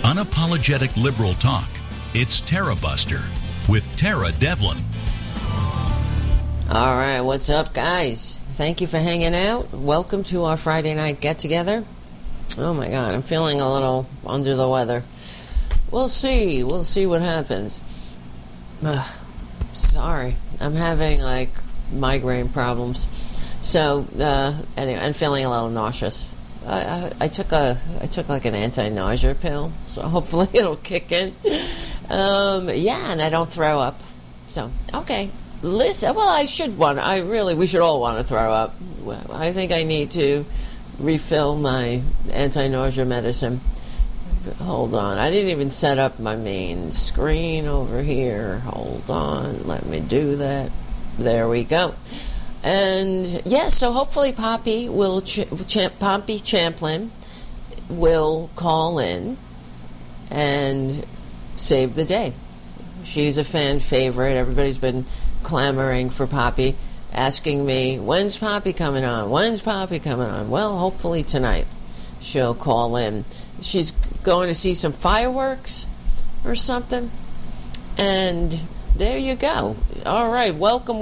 Unapologetic liberal talk. It's Tara Buster with Tara Devlin. All right, what's up, guys? Thank you for hanging out. Welcome to our Friday night get-together. Oh, my God, I'm feeling a little under the weather. We'll see. We'll see what happens. Sorry. I'm having, migraine problems. So, anyway, I'm feeling a little nauseous. I took an anti-nausea pill, so hopefully it'll kick in. And I don't throw up. So, okay. Listen, well, we should all want to throw up. Well, I think I need to refill my anti-nausea medicine. Hold on. I didn't even set up my main screen over here. Hold on. Let me do that. There we go. And, so hopefully Poppy Champlin will call in and save the day. She's a fan favorite. Everybody's been clamoring for Poppy, asking me, when's Poppy coming on? When's Poppy coming on? Well, hopefully tonight she'll call in. She's going to see some fireworks or something. And there you go. All right, welcome.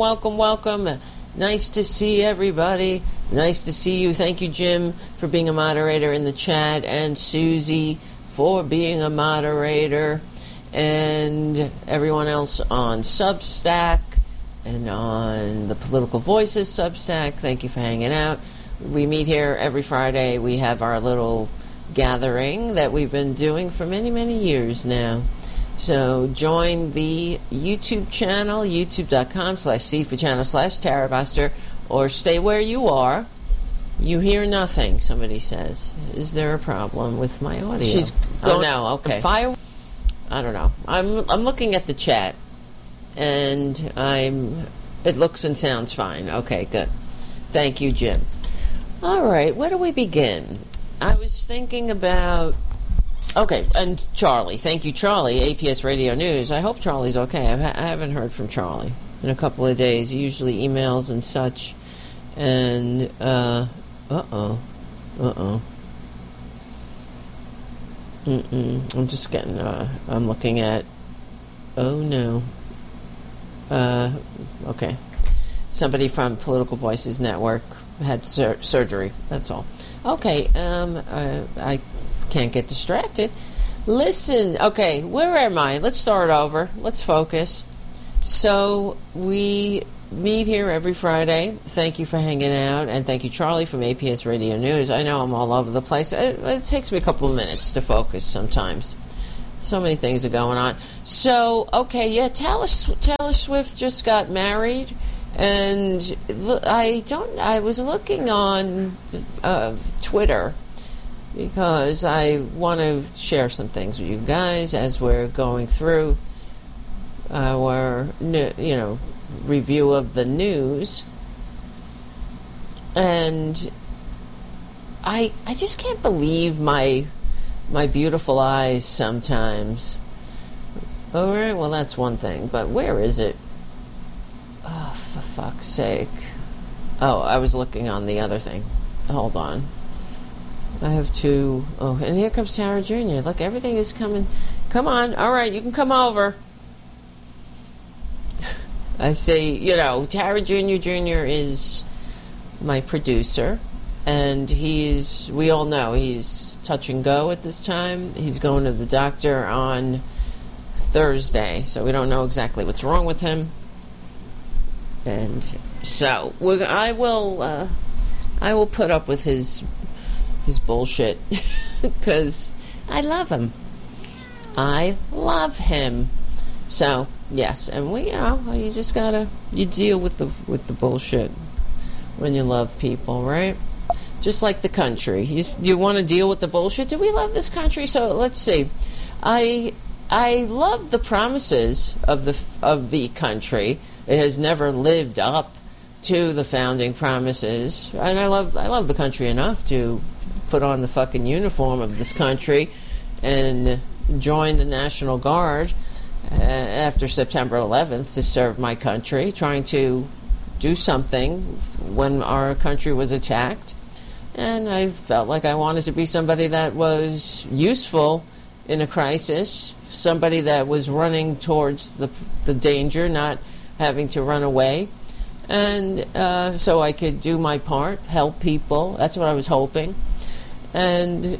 Nice to see everybody. Nice to see you. Thank you, Jim, for being a moderator in the chat, and Susie for being a moderator, and everyone else on Substack and on the Political Voices Substack. Thank you for hanging out. We meet here every Friday. We have our little gathering that we've been doing for many, many years now. So join the YouTube channel, youtube.com/C for channel/Tara Buster, or stay where you are. You hear nothing, somebody says. Is there a problem with my audio? She's going. Oh, no, okay. I don't know. I'm looking at the chat, and it looks and sounds fine. Okay, good. Thank you, Jim. All right, where do we begin? I was thinking about... Okay, and Charlie. Thank you, Charlie, APS Radio News. I hope Charlie's okay. I haven't heard from Charlie in a couple of days. He usually emails and such. And, I'm just getting, I'm looking at... Oh, no. Okay. Somebody from Political Voices Network had surgery. That's all. Okay, I can't get distracted. Listen, okay, where am I? Let's start over. Let's focus. So, we meet here every Friday. Thank you for hanging out, and thank you, Charlie, from APS Radio News. I know I'm all over the place. It takes me a couple of minutes to focus sometimes. So many things are going on. So, okay, yeah, Taylor Swift just got married, and I was looking on Twitter, because I want to share some things with you guys as we're going through our, review of the news. And I just can't believe my beautiful eyes sometimes. All right, well, that's one thing, but where is it? Oh, for fuck's sake. Oh, I was looking on the other thing. Hold on. I have to... Oh, and here comes Tara Jr. Look, everything is coming. Come on. All right, you can come over. I say, Tara Jr. is my producer, and we all know he's touch and go at this time. He's going to the doctor on Thursday, so we don't know exactly what's wrong with him. And so, I will put up with his bullshit because I love him. I love him. So yes, and you just you deal with the bullshit when you love people, right? Just like the country, you want to deal with the bullshit. Do we love this country? So let's see. I love the promises of the country. It has never lived up to the founding promises, and I love the country enough to put on the fucking uniform of this country and join the National Guard after September 11th to serve my country, trying to do something when our country was attacked. And I felt like I wanted to be somebody that was useful in a crisis, somebody that was running towards the danger, not having to run away. And so I could do my part, help people. That's what I was hoping. And,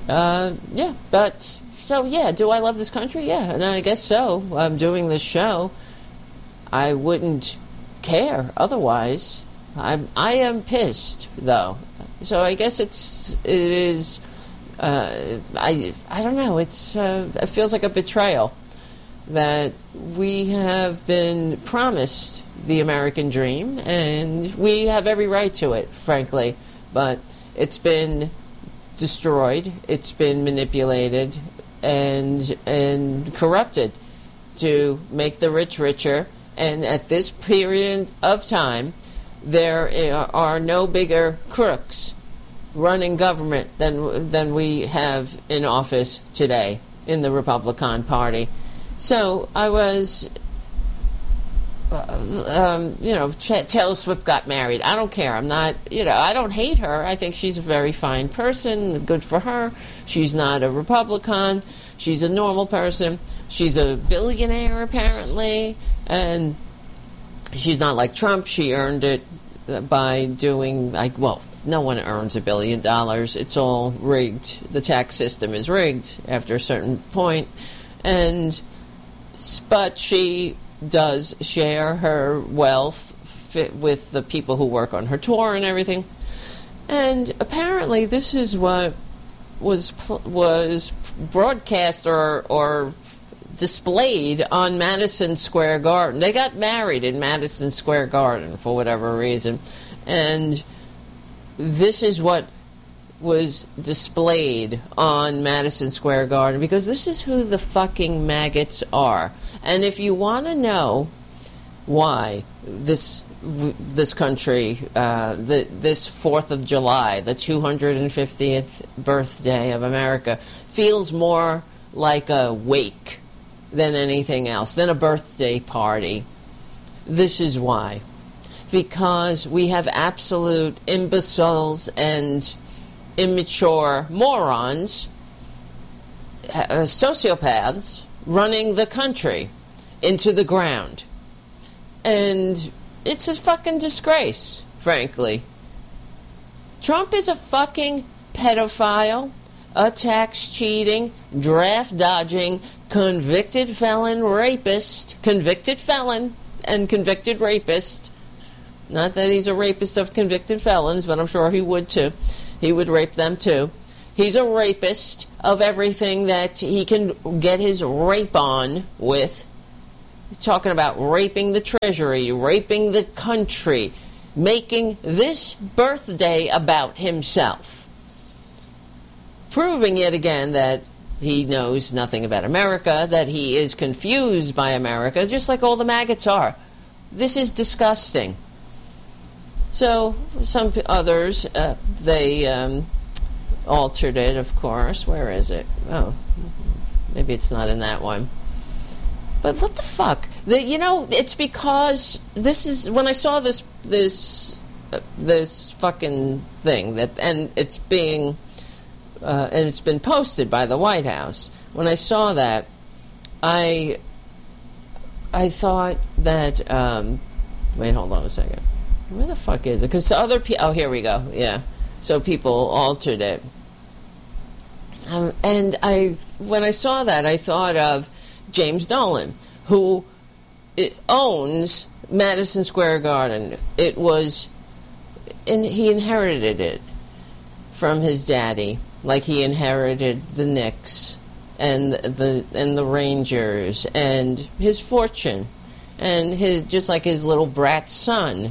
do I love this country? Yeah, and I guess so. I'm doing this show. I wouldn't care otherwise. I am pissed, though. So I guess it is, I don't know, it feels like a betrayal that we have been promised the American dream, and we have every right to it, frankly. But it's been destroyed, it's been manipulated, and corrupted to make the rich richer. And at this period of time, there are no bigger crooks running government than we have in office today in the Republican Party. So I was, Taylor Swift got married. I don't care. I'm not, I don't hate her. I think she's a very fine person. Good for her. She's not a Republican. She's a normal person. She's a billionaire, apparently. And she's not like Trump. She earned it by doing, no one earns $1 billion. It's all rigged. The tax system is rigged after a certain point. But she does share her wealth with the people who work on her tour and everything. And apparently this is what was broadcast or displayed on Madison Square Garden. They got married in Madison Square Garden for whatever reason. And this is what was displayed on Madison Square Garden, because this is who the fucking maggots are. And if you want to know why this country, this 4th of July, the 250th birthday of America, feels more like a wake than anything else, than a birthday party, this is why. Because we have absolute imbeciles and immature morons, sociopaths, running the country into the ground. And it's a fucking disgrace, frankly. Trump is a fucking pedophile, a tax-cheating, draft-dodging, convicted felon rapist, convicted felon and convicted rapist. Not that he's a rapist of convicted felons, but I'm sure he would too. He would rape them too. He's a rapist of everything that he can get his rape on with. Talking about raping the treasury, raping the country, making this birthday about himself. Proving yet again that he knows nothing about America, that he is confused by America, just like all the maggots are. This is disgusting. So, some others, they altered it, of course. Where is it? Oh, maybe it's not in that one. But what the fuck? It's because this is, when I saw this fucking thing, and it's being, and it's been posted by the White House. When I saw that, I thought that, wait, hold on a second. Where the fuck is it? Because other people, here we go, yeah. So people altered it. And when I saw that, I thought of James Dolan, who owns Madison Square Garden. It was, and he inherited it from his daddy, like he inherited the Knicks and the Rangers and his fortune, and just like his little brat son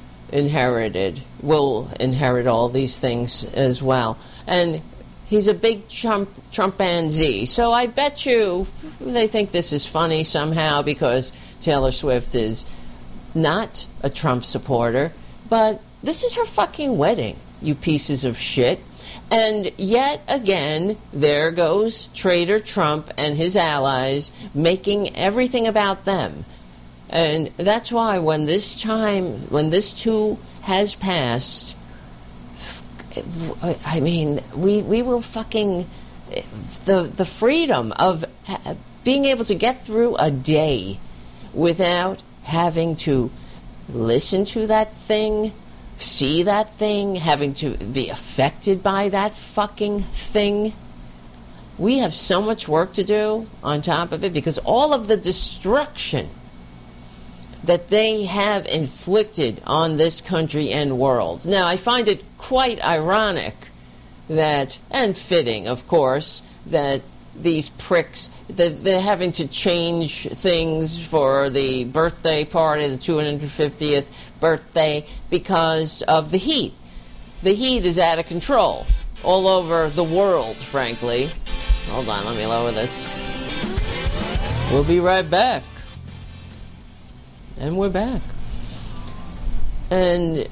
will inherit all these things as well. And he's a big Trumpanzee. So I bet you they think this is funny somehow because Taylor Swift is not a Trump supporter. But this is her fucking wedding, you pieces of shit. And yet again, there goes Traitor Trump and his allies making everything about them. And that's why when this too has passed, I mean, we will fucking the freedom of being able to get through a day without having to listen to that thing, see that thing, having to be affected by that fucking thing. We have so much work to do on top of it because all of the destruction that they have inflicted on this country and world. Now, I find it quite ironic that, and fitting, of course, that these pricks, that they're having to change things for the birthday party, the 250th birthday, because of the heat. The heat is out of control all over the world, frankly. Hold on, let me lower this. We'll be right back. And we're back. And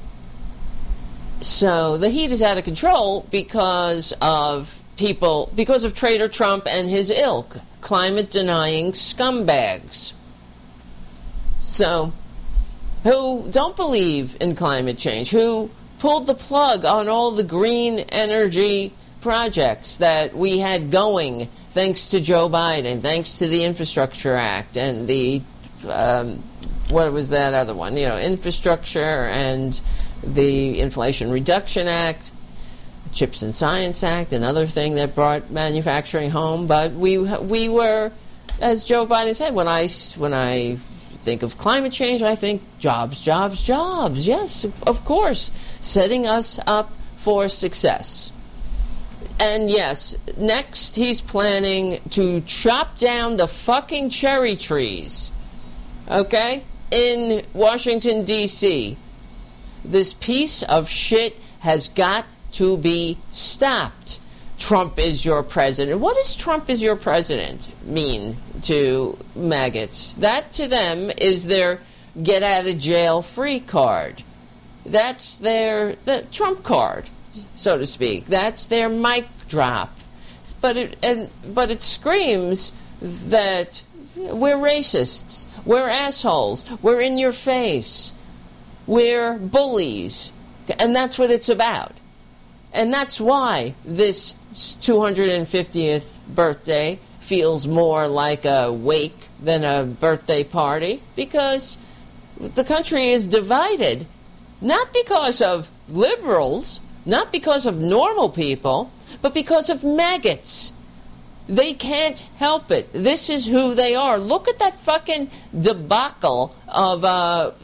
so the heat is out of control because of people, because of Trader Trump and his ilk, climate-denying scumbags. So, who don't believe in climate change, who pulled the plug on all the green energy projects that we had going thanks to Joe Biden, thanks to the Infrastructure Act and the what was that other one? Infrastructure and the Inflation Reduction Act, Chips and Science Act, another thing that brought manufacturing home. But we were, as Joe Biden said, when I think of climate change, I think jobs, jobs, jobs. Yes, of course, setting us up for success. And yes, next he's planning to chop down the fucking cherry trees. Okay? In Washington, D.C. This piece of shit has got to be stopped. Trump is your president. What does Trump is your president mean to maggots? That to them is their get out of jail free card. That's the Trump card, so to speak. That's their mic drop. But it screams that we're racists. We're assholes. We're in your face. We're bullies. And that's what it's about. And that's why this 250th birthday feels more like a wake than a birthday party, because the country is divided, not because of liberals, not because of normal people, but because of maggots. They can't help it. This is who they are. Look at that fucking debacle of a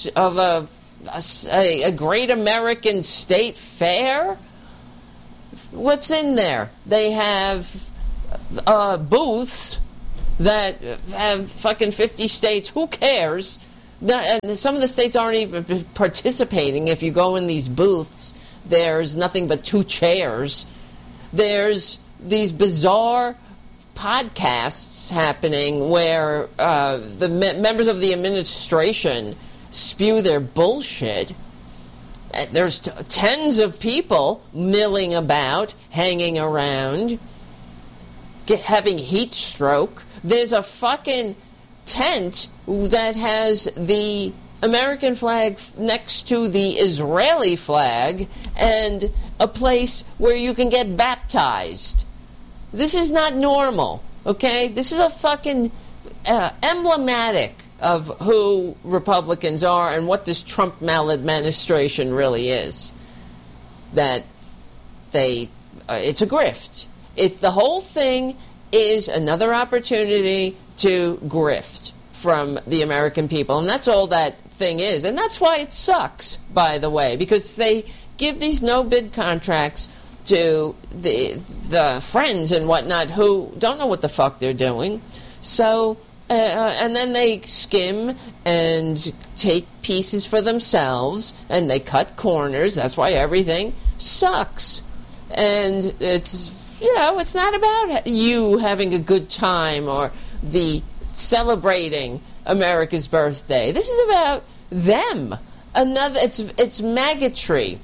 great American state fair. What's in there? They have booths that have fucking 50 states. Who cares? And some of the states aren't even participating. If you go in these booths, there's nothing but 2 chairs. There's these bizarre podcasts happening where the members of the administration spew their bullshit. There's tens of people milling about, hanging around, having heat stroke. There's a fucking tent that has the American flag next to the Israeli flag and a place where you can get baptized. This is not normal, okay? This is a fucking emblematic of who Republicans are and what this Trump maladministration really is. That it's a grift. The whole thing is another opportunity to grift from the American people, and that's all that thing is. And that's why it sucks, by the way, because they give these no-bid contracts to the friends and whatnot who don't know what the fuck they're doing. So, and then they skim and take pieces for themselves, and they cut corners. That's why everything sucks. And it's not about you having a good time or the celebrating America's birthday. This is about them. It's maggotry.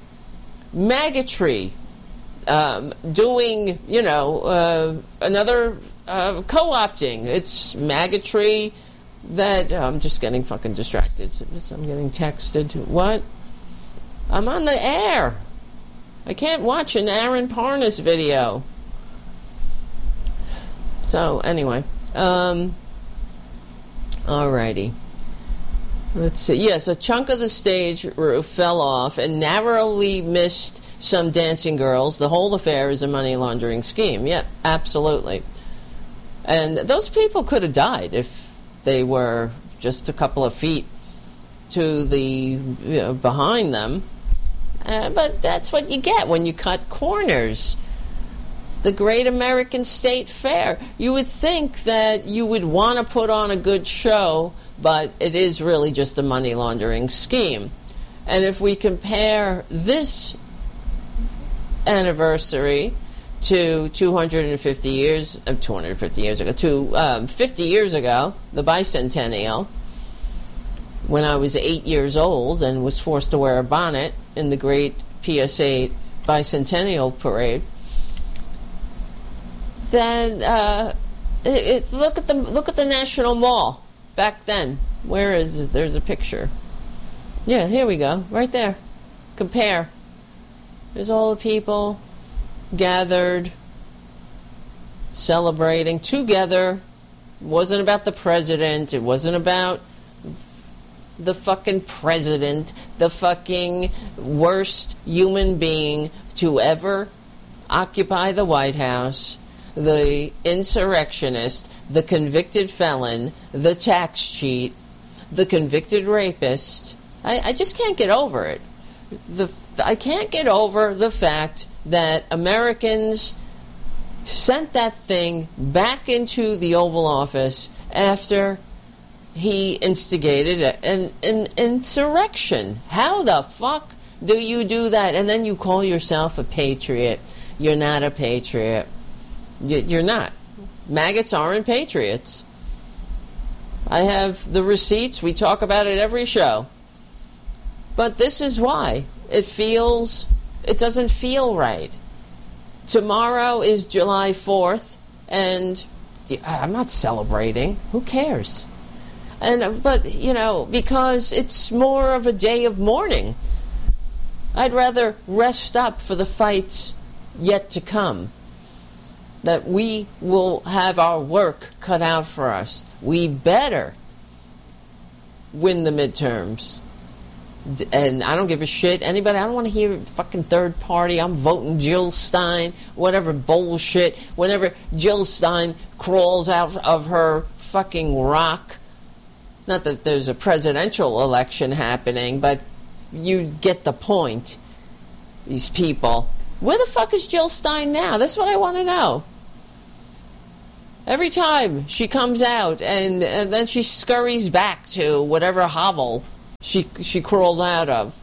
Doing, another co-opting. It's maggotry that... I'm just getting fucking distracted. I'm getting texted. What? I'm on the air. I can't watch an Aaron Parnas video. So, anyway. Alrighty. Let's see. Yes, a chunk of the stage roof fell off and narrowly missed some dancing girls. The whole affair is a money laundering scheme. Yep, absolutely. And those people could have died if they were just a couple of feet to the behind them. But that's what you get when you cut corners. The Great American State Fair. You would think that you would want to put on a good show, but it is really just a money laundering scheme. And if we compare this anniversary to 250 years ago, to 50 years ago, the bicentennial, when I was 8 years old and was forced to wear a bonnet in the great PS8 bicentennial parade, then look at the National Mall back then. Where is it? There's a picture. Yeah, here we go, right there. Compare. There's all the people gathered, celebrating together. It wasn't about the president. It wasn't about the fucking president, the fucking worst human being to ever occupy the White House, the insurrectionist, the convicted felon, the tax cheat, the convicted rapist. I just can't get over it. I can't get over the fact that Americans sent that thing back into the Oval Office after he instigated an insurrection. How the fuck do you do that? And then you call yourself a patriot. You're not a patriot. You're not. Maggots aren't patriots. I have the receipts. We talk about it every show. But this is why. It doesn't feel right. Tomorrow is July 4th, and I'm not celebrating. Who cares? But, because it's more of a day of mourning. I'd rather rest up for the fights yet to come. That we will have our work cut out for us. We better win the midterms. And I don't give a shit. Anybody, I don't want to hear fucking third party. I'm voting Jill Stein, whatever bullshit. Whenever Jill Stein crawls out of her fucking rock. Not that there's a presidential election happening, but you get the point. These people. Where the fuck is Jill Stein now? That's what I want to know. Every time she comes out and then she scurries back to whatever hovel she crawled out of.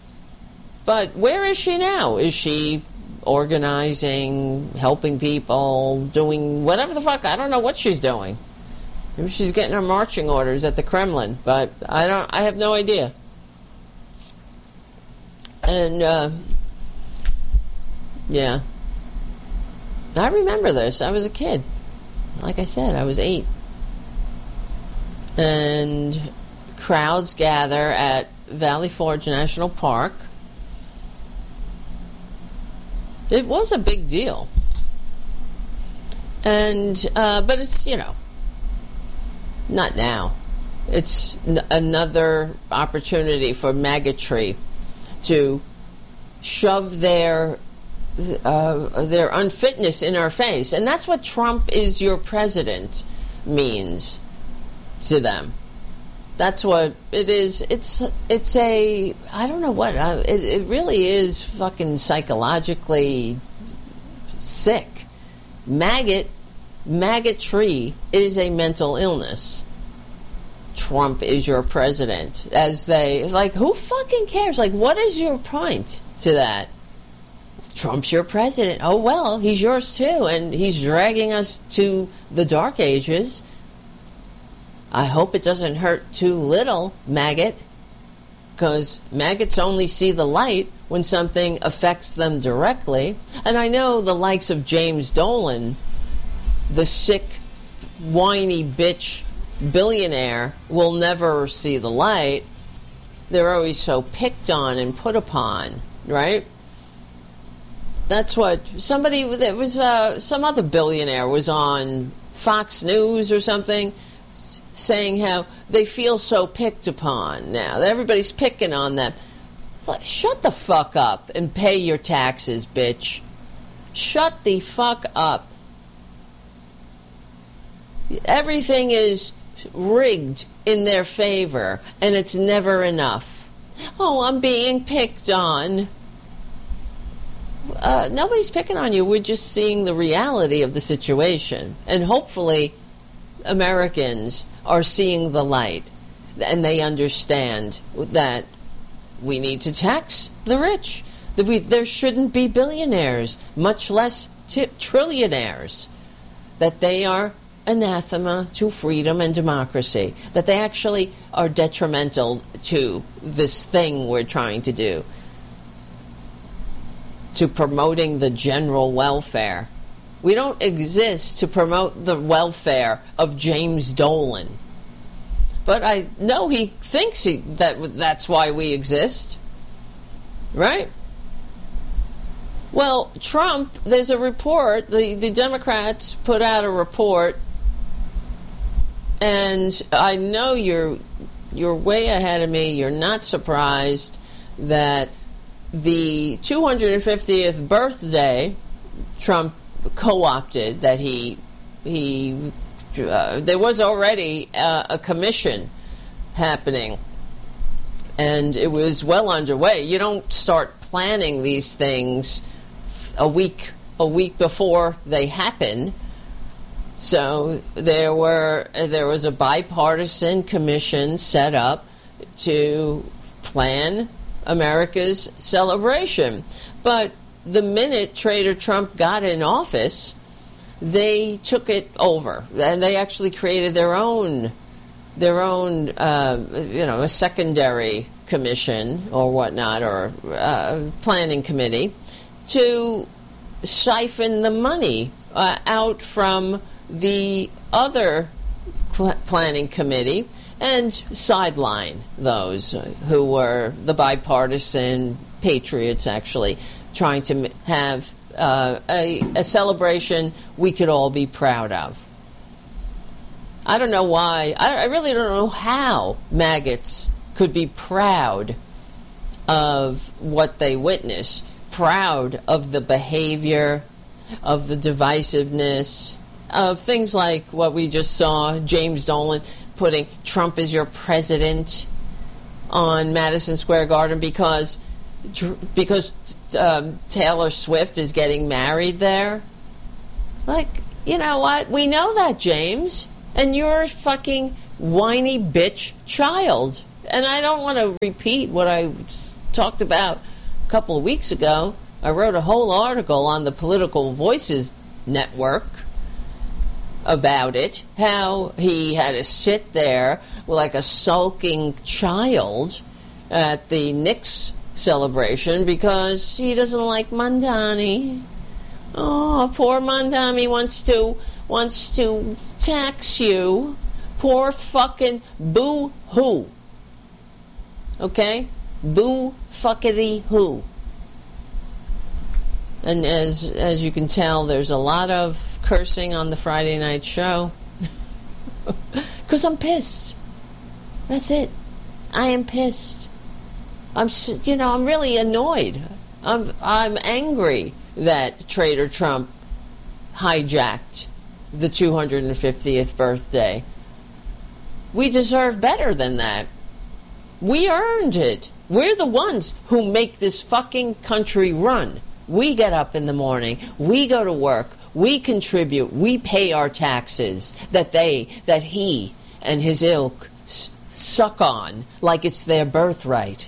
But where is she now? Is she organizing, helping people, doing whatever the fuck? I don't know what she's doing. Maybe she's getting her marching orders at the Kremlin, but I have no idea. And yeah. I remember this. I was a kid. Like I said, I was 8. And crowds gather at Valley Forge National Park. It was a big deal. And, but it's, not now. It's another opportunity for maggotry to shove their unfitness in our face. And that's what Trump is your president means to them. That's what it is. It's a, I don't know what, it really is fucking psychologically sick. Maggotry is a mental illness. Trump is your president. As they, who fucking cares? What is your point to that? Trump's your president. Oh, well, he's yours too, and he's dragging us to the dark ages. I hope it doesn't hurt too little, maggot, because maggots only see the light when something affects them directly. And I know the likes of James Dolan, the sick, whiny bitch billionaire, will never see the light. They're always so picked on and put upon, right? That's what somebody, it was some other billionaire was on Fox News or something, saying how they feel so picked upon now. Everybody's picking on them. It's like, shut the fuck up and pay your taxes, bitch. Shut the fuck up. Everything is rigged in their favor, and it's never enough. Oh, I'm being picked on. Nobody's picking on you. We're just seeing the reality of the situation. And hopefully Americans are seeing the light, and they understand that we need to tax the rich. That there shouldn't be billionaires, much less trillionaires. That they are anathema to freedom and democracy. That they actually are detrimental to this thing we're trying to do, to promoting the general welfare. We don't exist to promote the welfare of James Dolan. But I know he thinks that's why we exist. Right? Well, Trump, there's a report, the Democrats put out a report, and I know you're way ahead of me. You're not surprised that the 250th birthday Trump co-opted, that there was already a commission happening, and it was well underway. You don't start planning these things a week before they happen. So there was a bipartisan commission set up to plan America's celebration. But the minute Trader Trump got in office, they took it over, and they actually created their own a secondary commission or whatnot, or planning committee, to siphon the money out from the other planning committee and sideline those who were the bipartisan patriots, actually trying to have a celebration we could all be proud of. I don't know why. I really don't know how maggots could be proud of what they witness, proud of the behavior, of the divisiveness, of things like what we just saw, James Dolan putting Trump as your president on Madison Square Garden because Taylor Swift is getting married there. Like, you know what? We know that, James. And you're a fucking whiny bitch child. And I don't want to repeat what I talked about a couple of weeks ago. I wrote a whole article on the Political Voices Network about it, how he had to sit there like a sulking child at the Knicks celebration because he doesn't like Mamdani. Oh, poor Mamdani wants to tax you. Poor fucking boo-hoo. Okay? Boo-fuckity-hoo. And as you can tell, there's a lot of cursing on the Friday night show. Because I'm pissed. That's it. I am pissed. I'm really annoyed. I'm angry that Trader Trump hijacked the 250th birthday. We deserve better than that. We earned it. We're the ones who make this fucking country run. We get up in the morning. We go to work. We contribute. We pay our taxes that he and his ilk suck on like it's their birthright.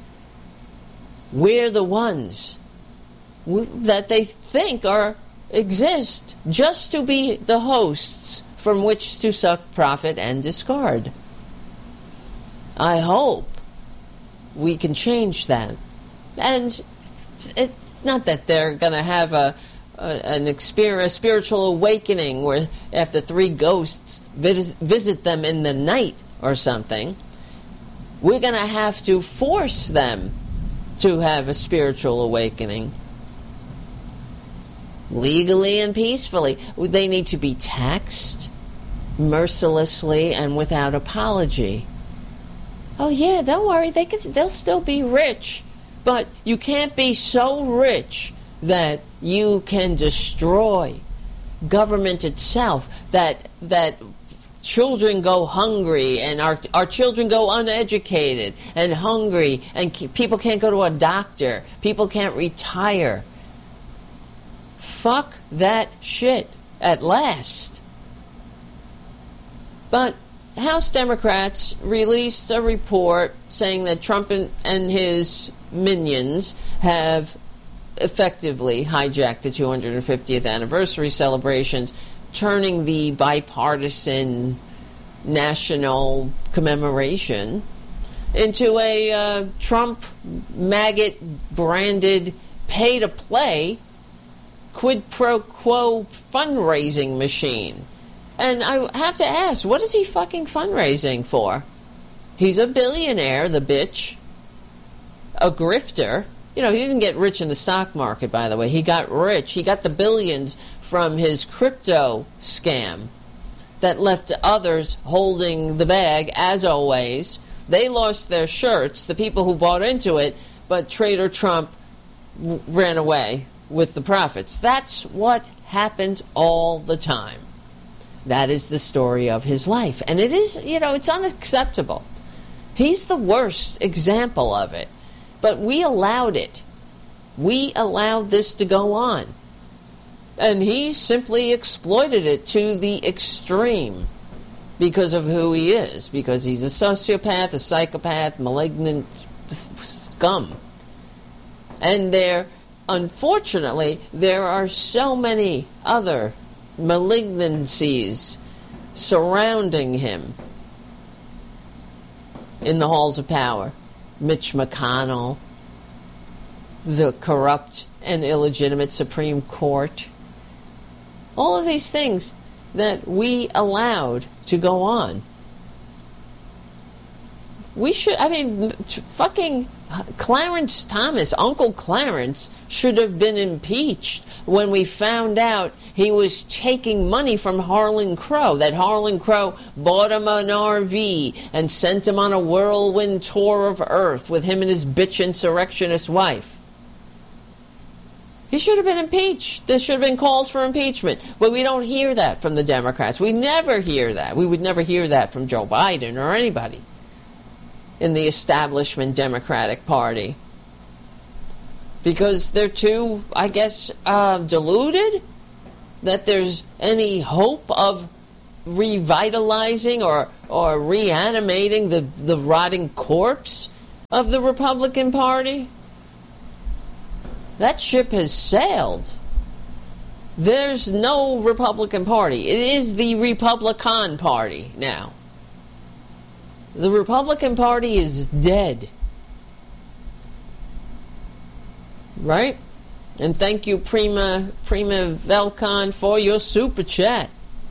We're the ones that they think exist just to be the hosts from which to suck, profit, and discard. I hope we can change that. And it's not that they're going to have a spiritual awakening where after 3 ghosts visit them in the night or something. We're going to have to force them to have a spiritual awakening. legally and peacefully. They need to be taxed mercilessly and without apology. Oh yeah, don't worry, they'll still be rich, but you can't be so rich that you can destroy government itself, that children go hungry, and our children go uneducated and hungry, and people can't go to a doctor, people can't retire. Fuck that shit at last. But House Democrats released a report saying that Trump and his minions have effectively hijacked the 250th anniversary celebrations, turning the bipartisan national commemoration into a Trump maggot-branded pay-to-play quid pro quo fundraising machine. And I have to ask, what is he fucking fundraising for? He's a billionaire, the bitch. A grifter. You know, he didn't get rich in the stock market, by the way. He got rich. He got the billions from his crypto scam that left others holding the bag, as always. They lost their shirts, the people who bought into it, but Trader Trump ran away with the profits. That's what happens all the time. That is the story of his life. And it is, you know, it's unacceptable. He's the worst example of it. But we allowed it. We allowed this to go on. And he simply exploited it to the extreme because of who he is. Because he's a sociopath, a psychopath, malignant scum. And unfortunately, there are so many other malignancies surrounding him in the halls of power. Mitch McConnell, the corrupt and illegitimate Supreme Court, all of these things that we allowed to go on. We should, fucking Clarence Thomas, Uncle Clarence, should have been impeached when we found out he was taking money from Harlan Crow, that Harlan Crow bought him an RV and sent him on a whirlwind tour of Earth with him and his bitch insurrectionist wife. He should have been impeached. There should have been calls for impeachment. But we don't hear that from the Democrats. We never hear that. We would never hear that from Joe Biden or anybody in the establishment Democratic Party. Because they're too, I guess, deluded that there's any hope of revitalizing or reanimating the rotting corpse of the Republican Party. That ship has sailed. There's no Republican Party. It is the Republican Party now. The Republican Party is dead. Right? And thank you, Prima Velcon, for your super chat.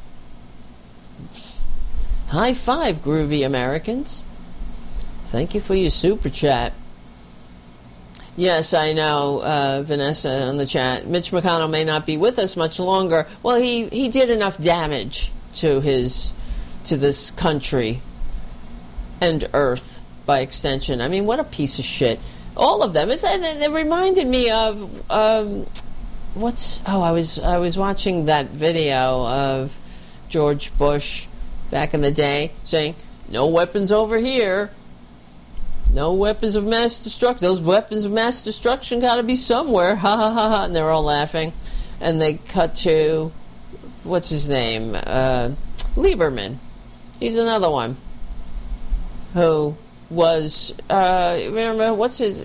High five, groovy Americans. Thank you for your super chat. Yes, I know, Vanessa on the chat. Mitch McConnell may not be with us much longer. Well, he did enough damage to this country and Earth by extension. I mean, what a piece of shit. All of them. It reminded me of I was watching that video of George Bush back in the day saying, "No weapons over here. No weapons of mass destruction. Those weapons of mass destruction got to be somewhere." Ha ha ha ha. And they're all laughing. And they cut to, what's his name? Lieberman. He's another one who was, remember, it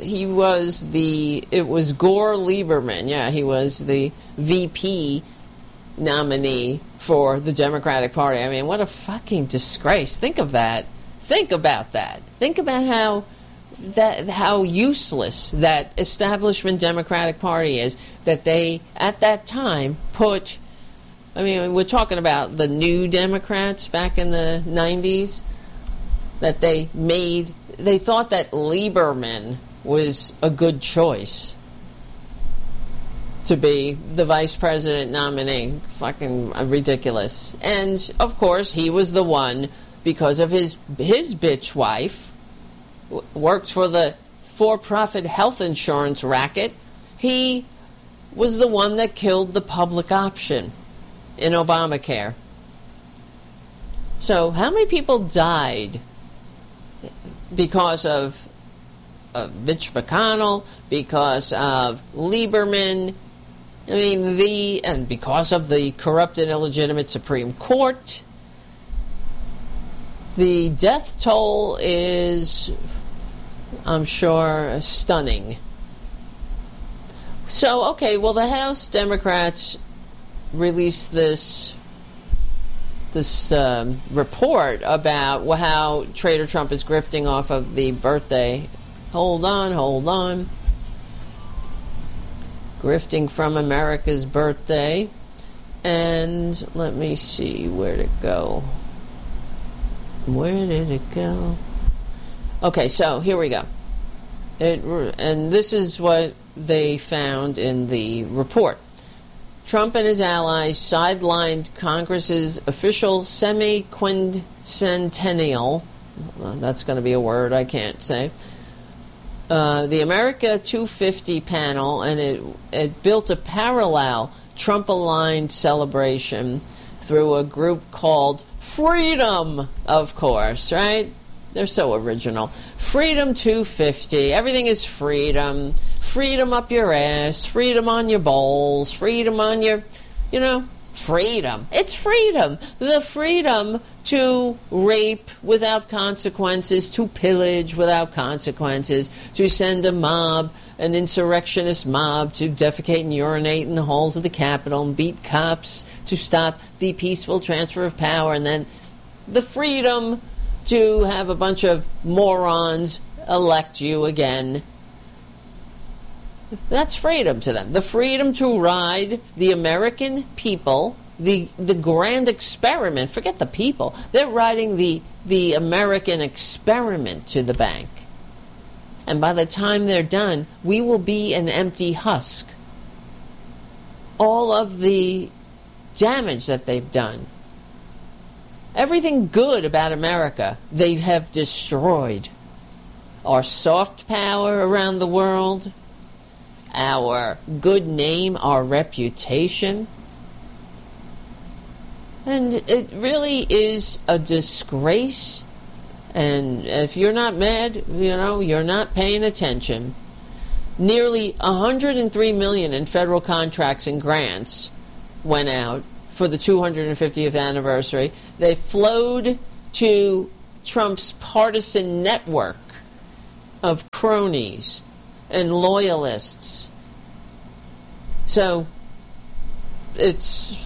was Gore Lieberman. Yeah, he was the VP nominee for the Democratic Party. I mean, what a fucking disgrace. Think of that. Think about that. Think about how useless that establishment Democratic Party is, that they, at that time, put, I mean, we're talking about the New Democrats back in the 90s, that they thought that Lieberman was a good choice. to be the vice president nominee. Fucking ridiculous. And, of course, he was the one, because of his bitch wife, worked for the for-profit health insurance racket. He was the one that killed the public option in Obamacare. So, how many people died because of Mitch McConnell, because of Lieberman, and because of the corrupt and illegitimate Supreme Court? The death toll is, I'm sure, stunning. So, okay, well, the House Democrats released this report about how Trader Trump is grifting off of the birthday. Hold on. Grifting from America's birthday. And let me see, where'd it go? Where did it go? Okay, so here we go. And this is what they found in the report. Trump and his allies sidelined Congress's official semi-quincentennial, that's going to be a word I can't say, the America 250 panel, and it built a parallel Trump-aligned celebration through a group called Freedom, of course, right? They're so original. Freedom 250. Everything is freedom. Freedom up your ass. Freedom on your balls. Freedom on your, freedom. It's freedom. The freedom to rape without consequences, to pillage without consequences, to send a mob, an insurrectionist mob, to defecate and urinate in the halls of the Capitol and beat cops to stop the peaceful transfer of power, and then the freedom to have a bunch of morons elect you again. That's freedom to them. The freedom to ride the American people, the grand experiment. Forget the people. They're riding the American experiment to the bank. And by the time they're done, we will be an empty husk. All of the damage that they've done, everything good about America, they have destroyed. Our soft power around the world, our good name, our reputation. And it really is a disgrace. And if you're not mad, you're not paying attention. Nearly $103 million in federal contracts and grants went out for the 250th anniversary. They flowed to Trump's partisan network of cronies and loyalists. So it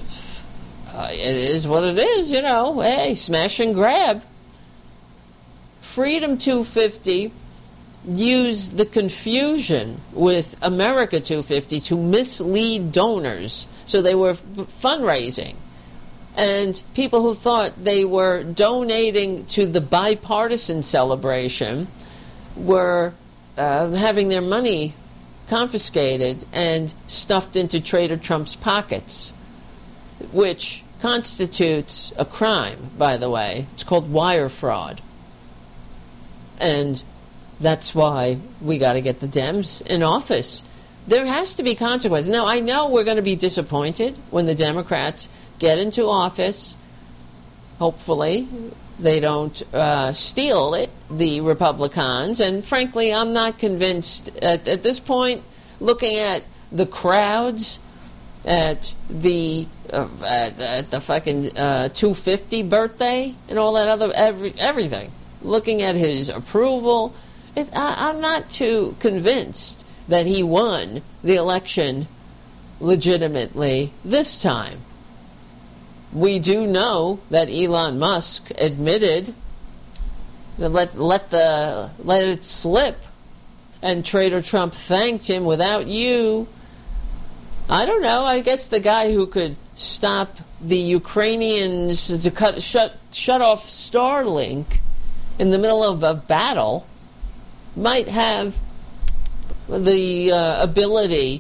is what it is, Hey, smash and grab. Freedom 250 used the confusion with America 250 to mislead donors. So they were fundraising. And people who thought they were donating to the bipartisan celebration were having their money confiscated and stuffed into Trader Trump's pockets, which constitutes a crime, by the way. It's called wire fraud. And that's why we got to get the Dems in office. There has to be consequences. Now, I know we're going to be disappointed when the Democrats get into office. Hopefully, they don't steal it, the Republicans. And frankly, I'm not convinced at this point, looking at the crowds at the fucking 250 birthday and all that other everything. Looking at his approval, I'm not too convinced that he won the election legitimately this time. We do know that Elon Musk admitted that let it slip, and Trader Trump thanked him. Without you, I don't know. I guess the guy who could stop the Ukrainians to shut off Starlink in the middle of a battle might have the ability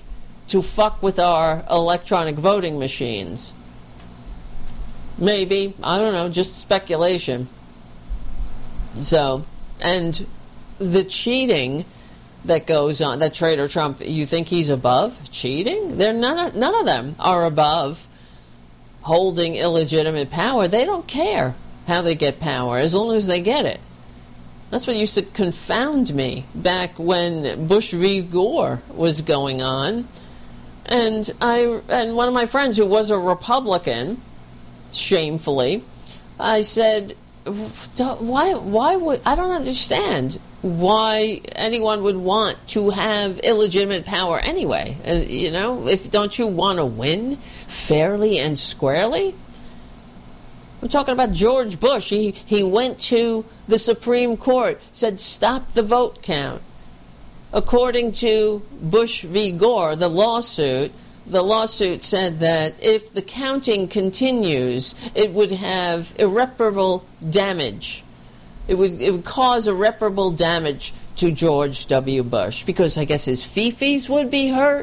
to fuck with our electronic voting machines. Maybe. I don't know. Just speculation. So, and the cheating that goes on, that Traitor Trump, you think he's above cheating? None of them are above holding illegitimate power. They don't care how they get power, as long as they get it. That's what used to confound me back when Bush v. Gore was going on. And one of my friends who was a Republican, shamefully, I said, why would, I don't understand why anyone would want to have illegitimate power anyway. Don't you want to win fairly and squarely? I'm talking about George Bush. He went to the Supreme Court, said stop the vote count. According to Bush v. Gore, the lawsuit said that if the counting continues, it would have irreparable damage. It would cause irreparable damage to George W. Bush, because I guess his fifis would be hurt.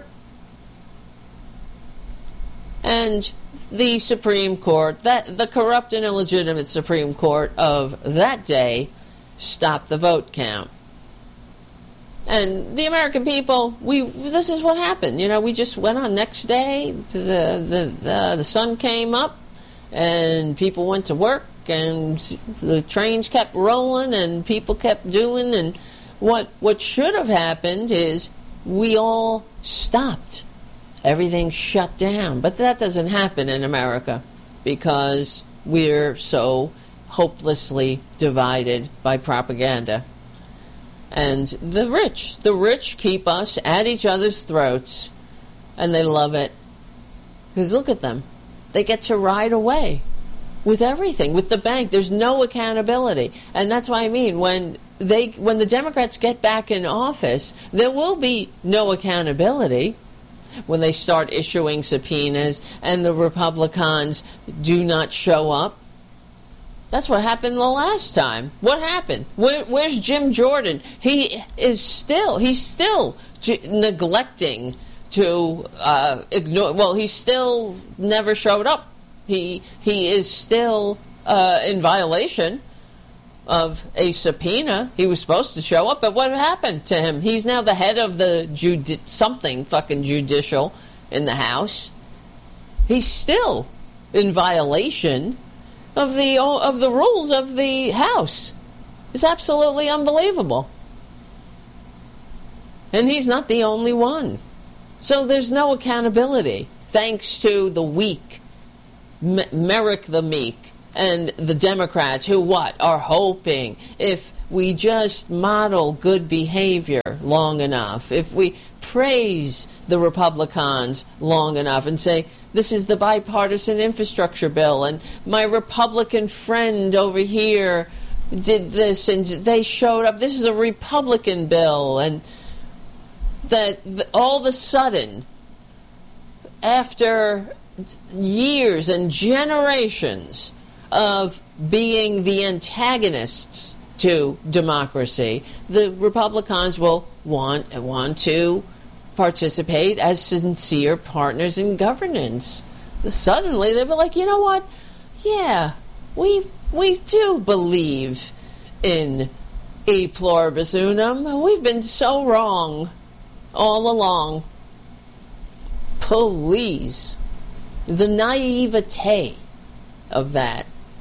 And the Supreme Court, the corrupt and illegitimate Supreme Court of that day, stopped the vote count. And the American people, this is what happened. We just went on. Next day, the sun came up, and people went to work, and the trains kept rolling, and people kept doing. And what should have happened is we all stopped. Everything shut down. But that doesn't happen in America because we're so hopelessly divided by propaganda. And the rich keep us at each other's throats, and they love it. Because look at them. They get to ride away with everything, with the bank. There's no accountability. And that's what I mean. When the Democrats get back in office, there will be no accountability. When they start issuing subpoenas and the Republicans do not show up. That's what happened the last time. What happened? Where's Jim Jordan? He's still neglecting to ignore. Well, he still never showed up. He is still in violation of a subpoena. He was supposed to show up, but what happened to him? He's now the head of the something fucking judicial in the House. He's still in violation of the rules of the House. It's absolutely unbelievable. And he's not the only one. So there's no accountability, thanks to the weak, Merrick the Meek, and the Democrats who are hoping if we just model good behavior long enough, if we praise the Republicans long enough and say, this is the bipartisan infrastructure bill, and my Republican friend over here did this, and they showed up, this is a Republican bill, and that all of a sudden, after years and generations of being the antagonists to democracy, the Republicans will want to participate as sincere partners in governance. Suddenly they'll be like, you know what? Yeah, we do believe in e pluribus unum. We've been so wrong all along. Please. The naivete of that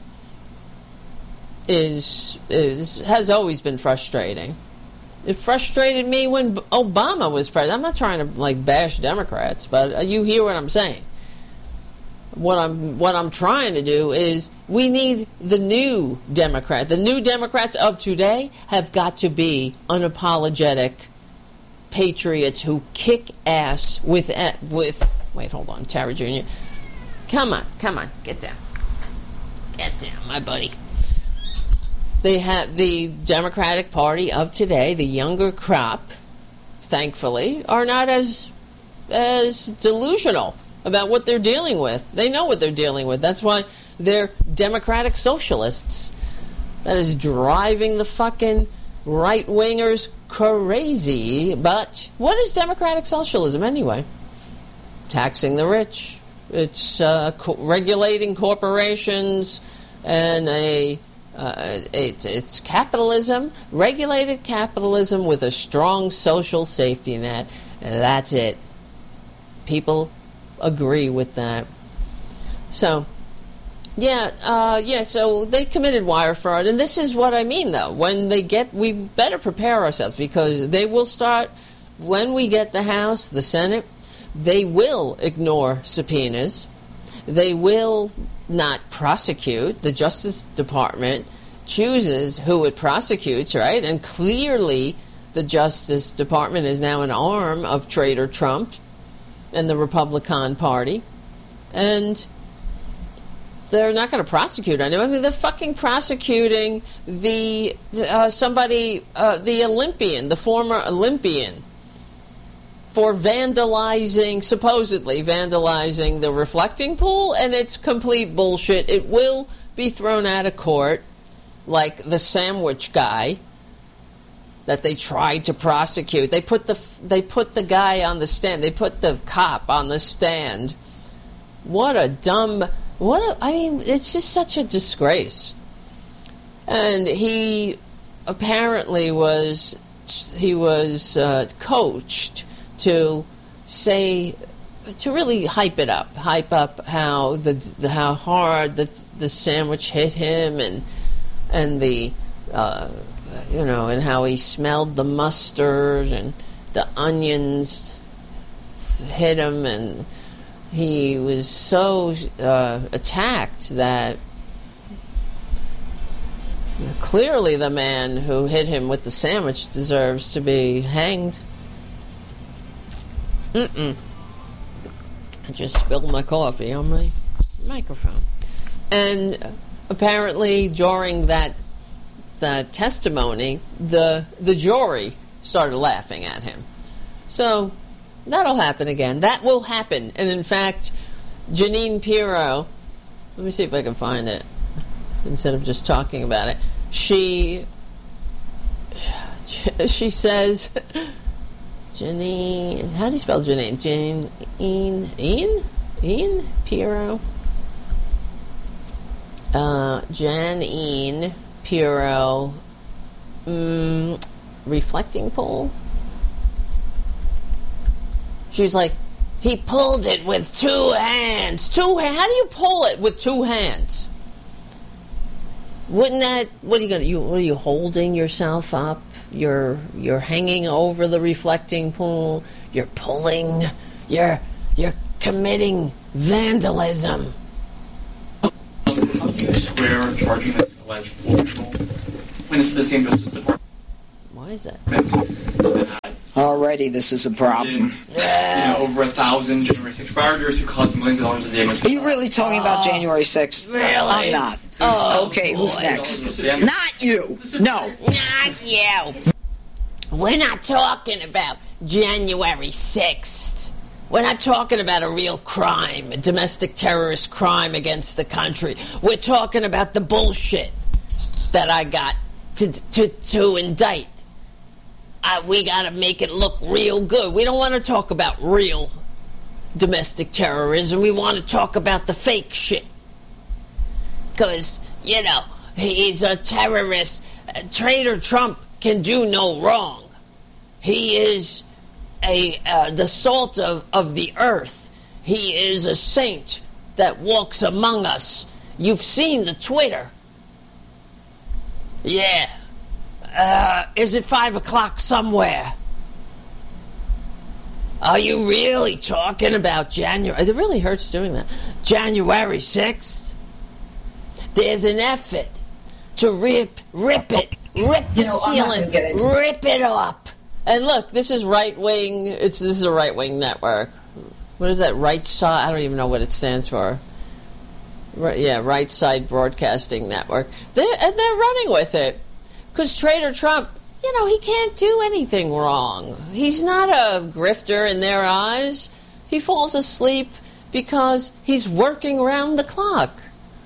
has always been frustrating. It frustrated me when Obama was president. I'm not trying to bash Democrats, but you hear what I'm saying. What I'm trying to do is we need the new Democrat. The new Democrats of today have got to be unapologetic patriots who kick ass with wait, hold on, Tara Jr. Come on, get down, my buddy. They have the Democratic Party of today, the younger crop, thankfully, are not as delusional about what they're dealing with. They know what they're dealing with. That's why they're democratic socialists. That is driving the fucking right-wingers crazy. But what is democratic socialism anyway? taxing the rich. It's regulating corporations, and it's capitalism, regulated capitalism with a strong social safety net. And that's it. People agree with that. So, so they committed wire fraud. And this is what I mean, though. When we better prepare ourselves, because they will start, when we get the House, the Senate, they will ignore subpoenas. They will not prosecute. The Justice Department chooses who it prosecutes, right? And clearly the Justice Department is now an arm of traitor Trump and the Republican Party. And they're not going to prosecute anyone. I mean, they're fucking prosecuting the Olympian, the former Olympian, for supposedly vandalizing the reflecting pool, and it's complete bullshit. It will be thrown out of court, like the sandwich guy that they tried to prosecute. They put the guy on the stand. They put the cop on the stand. It's just such a disgrace. And he apparently was coached to really hype up how hard the sandwich hit him, and how he smelled the mustard and the onions hit him, and he was so attacked that clearly the man who hit him with the sandwich deserves to be hanged. I just spilled my coffee on my microphone. And apparently during that testimony, the jury started laughing at him. So that'll happen again. That will happen. And in fact, Jeanine Pirro, let me see if I can find it instead of just talking about it. She says, Jeanine, how do you spell Jeanine? Jeanine Pirro? Jeanine Pirro, reflecting pool? She's like, he pulled it with two hands. How do you pull it with two hands? Wouldn't that? What are you gonna? What are you holding yourself up? You're hanging over the reflecting pool. You're pulling. You're committing vandalism. How do you square charging this alleged official when this is the same Justice Department? Why is that? Already, this is a problem. Over 1,000 January 6th rioters who caused millions of dollars of damage. Are you really talking about January 6th? Really? I'm not. Okay, who's next? Not you. No. Not you. We're not talking about January 6th. We're not talking about a real crime, a domestic terrorist crime against the country. We're talking about the bullshit that I got to indict. We got to make it look real good. We don't want to talk about real domestic terrorism. We want to talk about the fake shit. Because, he's a terrorist. Traitor Trump can do no wrong. He is the salt of the earth. He is a saint that walks among us. You've seen the Twitter. Yeah. Is it 5 o'clock somewhere? Are you really talking about January? It really hurts doing that. January 6th? There's an effort to rip the ceiling, rip it up. And look, this is right-wing, this is a right-wing network. What is that, right side? I don't even know what it stands for. Right Side Broadcasting Network. They're running with it. Because Traitor Trump, he can't do anything wrong. He's not a grifter in their eyes. He falls asleep because he's working around the clock.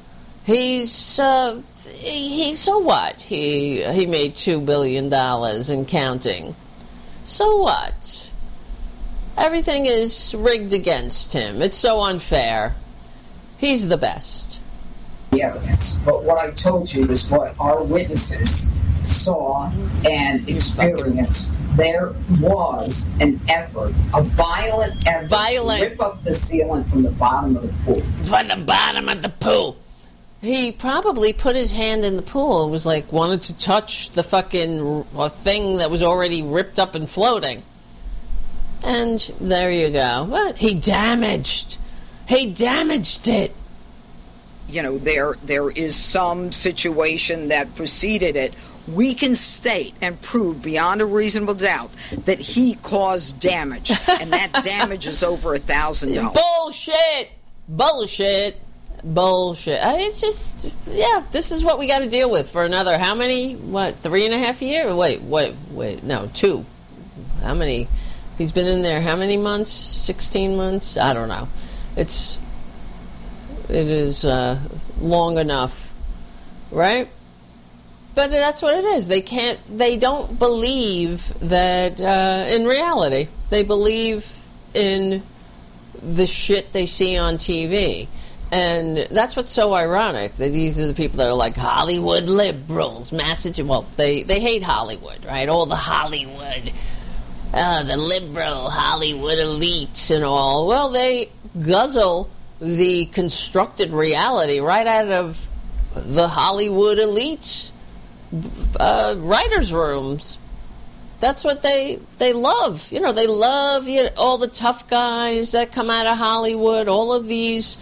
So what? He made $2 billion and counting. So what? Everything is rigged against him. It's so unfair. He's the best. The evidence. But what I told you is what our witnesses saw and experienced. There was an effort, a violent effort to rip up the ceiling from the bottom of the pool. From the bottom of the pool. He probably put his hand in the pool and was like, wanted to touch the fucking thing that was already ripped up and floating. And there you go. What? He damaged it. You know, there is some situation that preceded it. We can state and prove beyond a reasonable doubt that he caused damage, and that damage is over $1,000. Bullshit. It's just, yeah, this is what we got to deal with for another, how many, 3.5 years? Wait, no, 2. How many? He's been in there how many months? 16 months? I don't know. It is long enough, right? But that's what it is. They don't believe that in reality. They believe in the shit they see on TV. And that's what's so ironic. That these are the people that are like Hollywood liberals. Well, they hate Hollywood, right? All the Hollywood, the liberal Hollywood elites and all. Well, they guzzle the constructed reality right out of the Hollywood elites. Writers' rooms. That's what they love. You know, they love all the tough guys that come out of Hollywood, all of these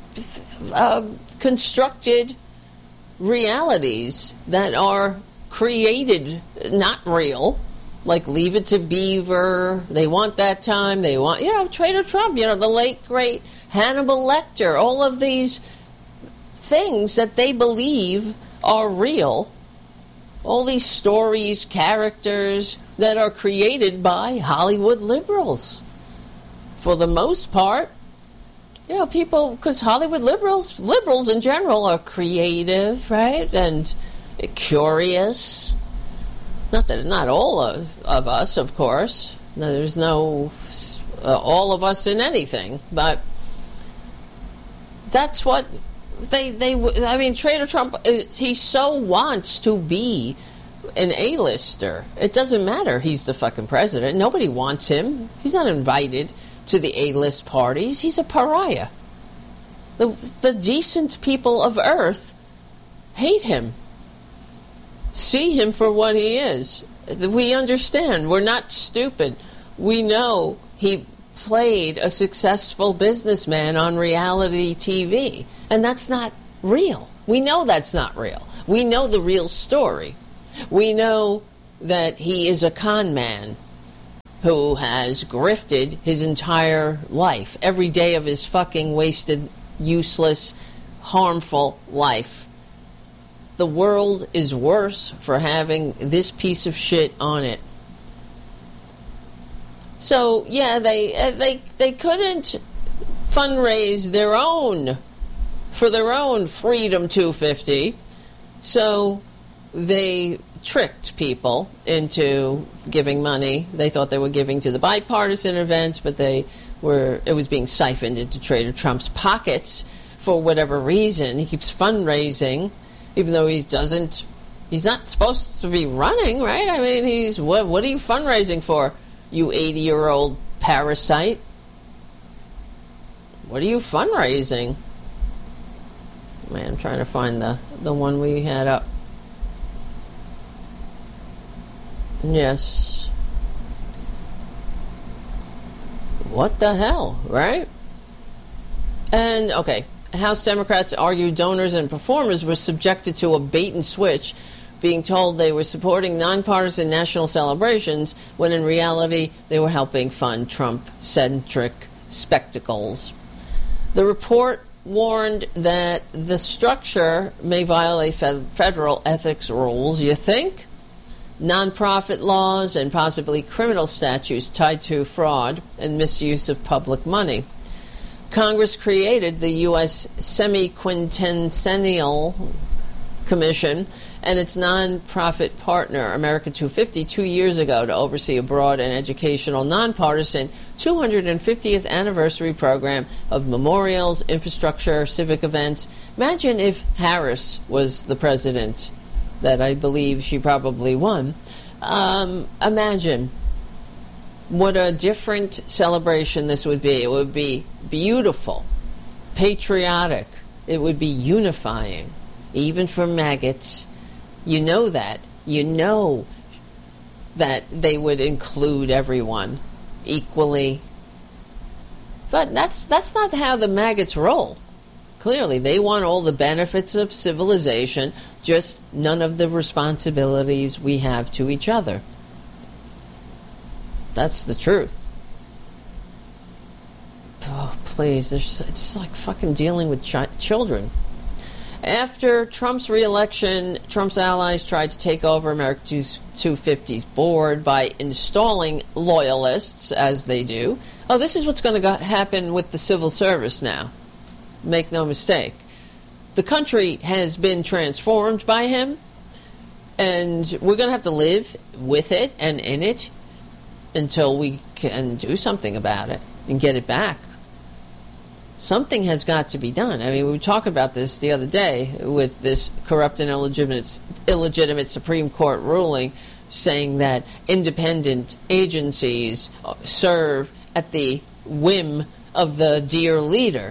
constructed realities that are created, not real, like Leave It to Beaver. They want that time. They want, Trader Trump, the late, great Hannibal Lecter, all of these things that they believe are real. All these stories, characters that are created by Hollywood liberals. For the most part, people, because Hollywood liberals in general are creative, right? And curious. Not all of us, of course. No, there's no all of us in anything. But that's what... Trader Trump, he so wants to be an A-lister. It doesn't matter. He's the fucking president. Nobody wants him. He's not invited to the A-list parties. He's a pariah. The decent people of Earth hate him. See him for what he is. We understand. We're not stupid. We know he played a successful businessman on reality TV. And that's not real. We know that's not real. We know the real story. We know that he is a con man who has grifted his entire life, every day of his fucking wasted, useless, harmful life. The world is worse for having this piece of shit on it. So, yeah, they couldn't fundraise for their own Freedom 250, so they tricked people into giving money. They thought they were giving to the bipartisan events, but it was being siphoned into Trader Trump's pockets for whatever reason. He keeps fundraising, even though he's not supposed to be running, right? I mean, what are you fundraising for, you 80-year-old parasite? What are you fundraising? Man, I'm trying to find the one we had up. Yes. What the hell, right? And, okay, House Democrats argue donors and performers were subjected to a bait and switch, being told they were supporting nonpartisan national celebrations when in reality they were helping fund Trump-centric spectacles. The report warned that the structure may violate federal ethics rules. You think? Nonprofit laws and possibly criminal statutes tied to fraud and misuse of public money. Congress created the U.S. Semi-Quintennial Commission and its nonprofit partner, America 250, 2 years ago to oversee a broad and educational, nonpartisan 250th anniversary program of memorials, infrastructure, civic events. Imagine if Harris was the president, that I believe she probably won. Imagine what a different celebration this would be. It would be beautiful, patriotic. It would be unifying, even for maggots. You know that. You know that they would include everyone equally. But that's not how the maggots roll. Clearly, they want all the benefits of civilization, just none of the responsibilities we have to each other. That's the truth. Oh, please, it's like fucking dealing with children. After Trump's re-election, Trump's allies tried to take over America 250's board by installing loyalists, as they do. Oh, this is what's going to happen with the civil service now. Make no mistake. The country has been transformed by him, and we're going to have to live with it and in it until we can do something about it and get it back. Something has got to be done. I mean, we were talking about this the other day with this corrupt and illegitimate Supreme Court ruling saying that independent agencies serve at the whim of the dear leader,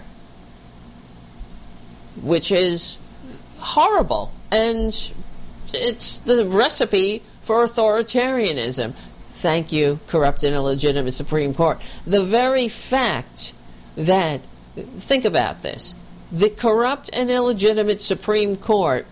which is horrible. And it's the recipe for authoritarianism. Thank you, corrupt and illegitimate Supreme Court. The very fact that, think about this, the corrupt and illegitimate Supreme Court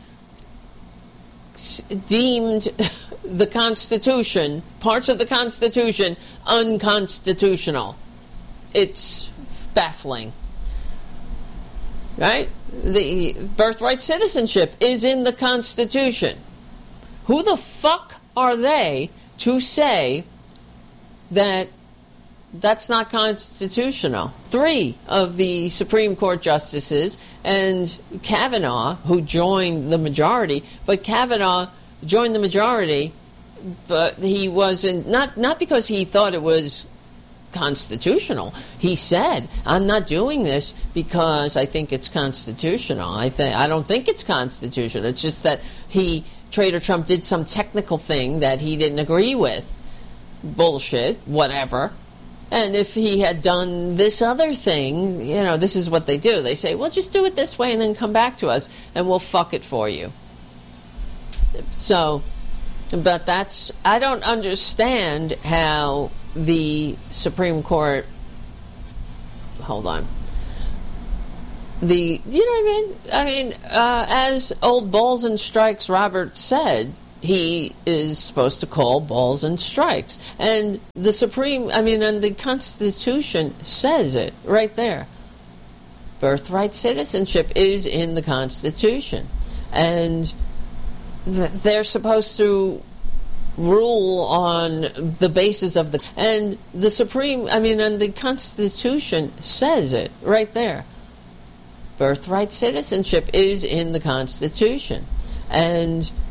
deemed the Constitution, parts of the Constitution, unconstitutional. It's baffling. Right? The birthright citizenship is in the Constitution. Who the fuck are they to say that that's not constitutional? 3 of the Supreme Court justices and Kavanaugh, who joined the majority, but Kavanaugh joined the majority, but he wasn't, not because he thought it was constitutional. He said, I'm not doing this because I think it's constitutional. I don't think it's constitutional. It's just that Trader Trump did some technical thing that he didn't agree with. Bullshit, whatever. And if he had done this other thing, this is what they do. They say, well, just do it this way and then come back to us and we'll fuck it for you. So, but I don't understand how the Supreme Court, hold on. You know what I mean? As old Balls and Strikes Robert said, he is supposed to call balls and strikes. And the and the Constitution says it right there. Birthright citizenship is in the Constitution. And they're supposed to rule on the basis of and the Constitution says it right there. Birthright citizenship is in the Constitution. And